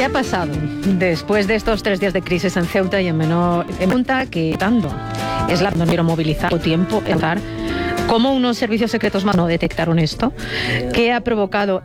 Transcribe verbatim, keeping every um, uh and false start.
ha pasado después de estos tres días de crisis en Ceuta y en Menor? Me pregunta que tanto es la no quiero movilizar o tiempo, cómo unos servicios secretos más no detectaron esto, qué ha provocado